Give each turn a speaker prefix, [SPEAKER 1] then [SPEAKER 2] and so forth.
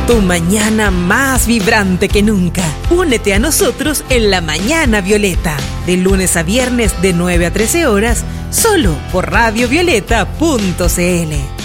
[SPEAKER 1] tu mañana más vibrante que nunca. Únete a nosotros en La Mañana Violeta, de lunes a viernes de 9 a 13 horas, solo por radiovioleta.cl.